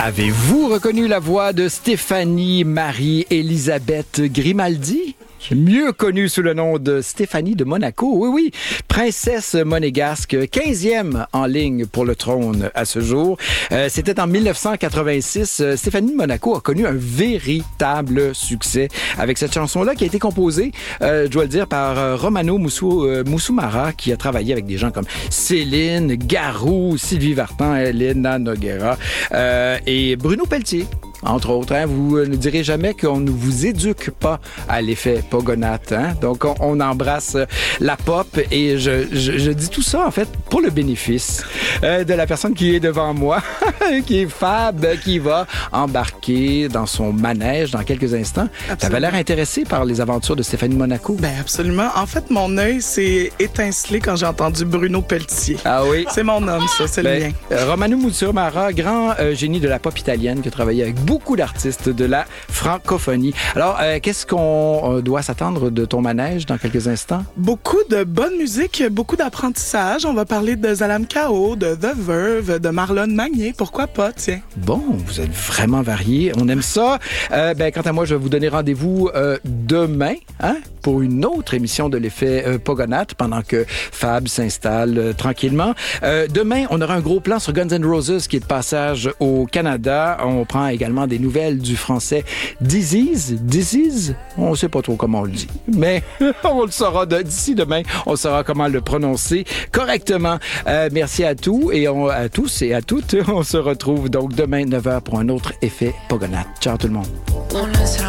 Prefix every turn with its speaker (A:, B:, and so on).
A: Avez-vous reconnu la voix de Stéphanie Marie-Élisabeth Grimaldi? Mieux connue sous le nom de Stéphanie de Monaco. Oui, princesse monégasque, 15e en ligne pour le trône à ce jour. C'était en 1986. Stéphanie de Monaco a connu un véritable succès avec cette chanson-là qui a été composée, je dois le dire, par Romano Musumara, qui a travaillé avec des gens comme Céline, Garou, Sylvie Vartan, Elena Noguera et Bruno Pelletier. Entre autres, hein, vous ne direz jamais qu'on ne vous éduque pas à l'effet Pogonate. Hein? Donc, on embrasse la pop et je dis tout ça, en fait, pour le bénéfice de la personne qui est devant moi, qui est Fab, qui va embarquer dans son manège dans quelques instants. Tu avais l'air intéressé par les aventures de Stéphanie Monaco.
B: Ben absolument. En fait, mon œil s'est étincelé quand j'ai entendu Bruno Pelletier.
A: Ah oui?
B: C'est mon homme, ça, c'est le mien.
A: Romano Musumara, grand génie de la pop italienne qui a travaillé avec beaucoup d'artistes de la francophonie. Alors, qu'est-ce qu'on doit s'attendre de ton manège dans quelques instants?
B: Beaucoup de bonne musique, beaucoup d'apprentissage. On va parler de Zalam Kao, de The Verve, de Marlon Magnier. Pourquoi pas, tiens?
A: Bon, vous êtes vraiment variés. On aime ça. Quant à moi, je vais vous donner rendez-vous demain, hein, pour une autre émission de l'effet Pogonate pendant que Fab s'installe tranquillement. Demain, on aura un gros plan sur Guns N' Roses qui est de passage au Canada. On prend également des nouvelles du français Disease, on ne sait pas trop comment on le dit, mais on le saura d'ici demain, on saura comment le prononcer correctement. Merci à tous et à tous et à toutes. On se retrouve donc demain 9h pour un autre effet Pogonate. Ciao tout le monde.